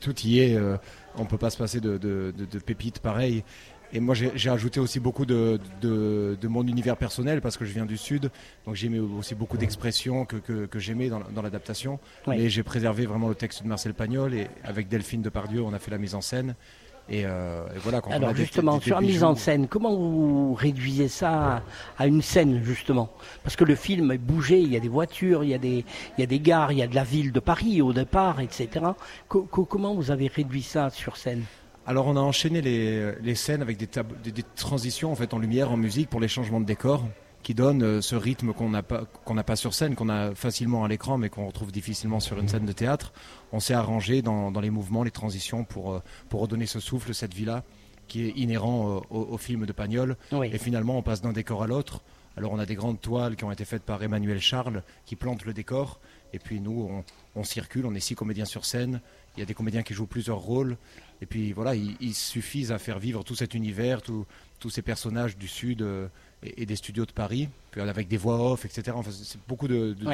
tout y est. On peut pas se passer de pépites pareilles. Et moi, j'ai ajouté aussi beaucoup de mon univers personnel parce que je viens du Sud. Donc, j'ai mis aussi beaucoup d'expressions que j'aimais dans l'adaptation. Oui. Mais j'ai préservé vraiment le texte de Marcel Pagnol. Et avec Delphine Depardieu, on a fait la mise en scène. Et voilà. Quand Alors on a justement, sur la mise en scène, comment vous réduisez ça à une scène justement? Parce que le film est bougé, il y a des voitures, il y a des gares, il y a de la ville de Paris au départ, etc. Comment vous avez réduit ça sur scène? Alors on a enchaîné les scènes avec des transitions en fait en lumière, en musique pour les changements de décor qui donnent ce rythme qu'on n'a pas sur scène, qu'on a facilement à l'écran mais qu'on retrouve difficilement sur une scène de théâtre. On s'est arrangé dans les mouvements, les transitions pour redonner ce souffle, cette vie-là qui est inhérent au film de Pagnol. Oui. Et finalement on passe d'un décor à l'autre. Alors on a des grandes toiles qui ont été faites par Emmanuel Charles qui plantent le décor. Et puis nous on circule, on est 6 comédiens sur scène. Il y a des comédiens qui jouent plusieurs rôles. Et puis voilà, ils suffisent à faire vivre tout cet univers, tous ces personnages du Sud et des studios de Paris, puis avec des voix off, etc. Enfin, c'est beaucoup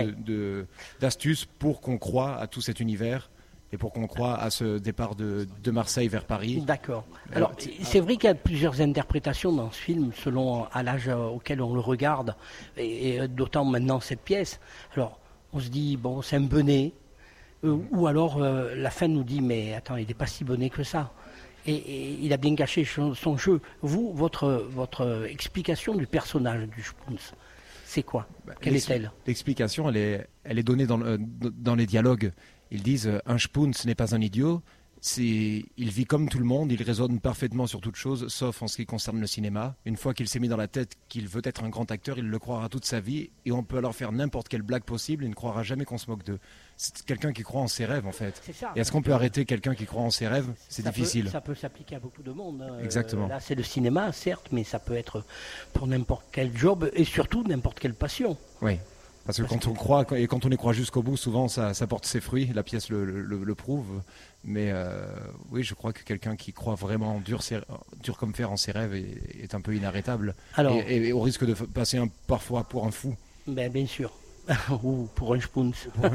d'astuces pour qu'on croie à tout cet univers et pour qu'on croie à ce départ de Marseille vers Paris. D'accord. Alors, c'est vrai qu'il y a plusieurs interprétations dans ce film, selon à l'âge auquel on le regarde, et d'autant maintenant cette pièce. Alors, on se dit, bon, c'est un benet. Ou alors la fin nous dit mais attends, il n'est pas si bonnet que ça et il a bien caché son jeu. Vous, votre explication du personnage du Spoons, c'est quoi? Quelle est-elle? L'explication, elle est donnée dans les dialogues. Ils disent un Spoons n'est pas un idiot. Il vit comme tout le monde, il raisonne parfaitement sur toute chose, sauf en ce qui concerne le cinéma. Une fois qu'il s'est mis dans la tête qu'il veut être un grand acteur, il le croira toute sa vie et on peut alors faire n'importe quelle blague possible, il ne croira jamais qu'on se moque d'eux. C'est quelqu'un qui croit en ses rêves en fait. C'est ça, et est-ce qu'on peut arrêter quelqu'un qui croit en ses rêves? C'est difficile. Ça peut s'appliquer à beaucoup de monde. Exactement. Là c'est le cinéma certes, mais ça peut être pour n'importe quel job et surtout n'importe quelle passion. Oui. Parce que quand on croit, et quand on y croit jusqu'au bout, souvent ça porte ses fruits, la pièce le prouve. Mais oui, je crois que quelqu'un qui croit vraiment dur comme fer en ses rêves est un peu inarrêtable. Alors, et au risque de passer parfois pour un fou. Bien sûr. Ou pour un Spoons.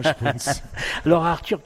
Alors Arthur,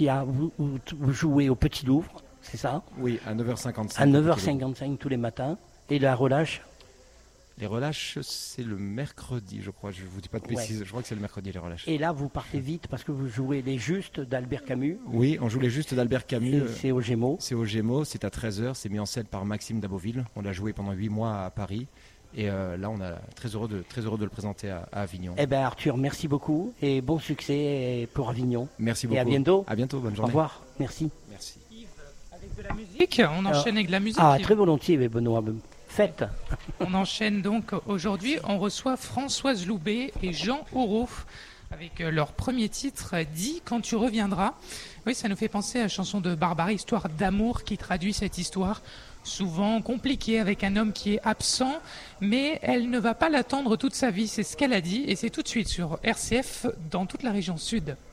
vous jouez au Petit Louvre, c'est ça? Oui, à 9h55. À 9h55 tous les matins. Et la relâche? Les relâches, c'est le mercredi, je crois. Je ne vous dis pas de bêtises. Ouais. Je crois que c'est le mercredi, les relâches. Et là, vous partez vite parce que vous jouez Les Justes d'Albert Camus. Oui, on joue Les Justes d'Albert Camus. C'est au Gémeaux. C'est au Gémeaux, c'est à 13h. C'est mis en scène par Maxime Daboville. On l'a joué pendant 8 mois à Paris. Et là, on est très heureux de le présenter à Avignon. Eh bien, Arthur, merci beaucoup. Et bon succès pour Avignon. Merci beaucoup. Et à bientôt. À bientôt, bonne journée. Au revoir, merci. Merci. Avec de la musique, on enchaîne avec de la musique. Ah, très volontiers, Benoît. Faites. On enchaîne donc aujourd'hui. On reçoit Françoise Loubet et Jean Aureau avec leur premier titre, Dis quand tu reviendras. Oui, ça nous fait penser à la chanson de Barbara, Histoire d'amour, qui traduit cette histoire souvent compliquée avec un homme qui est absent, mais elle ne va pas l'attendre toute sa vie. C'est ce qu'elle a dit et c'est tout de suite sur RCF dans toute la région sud.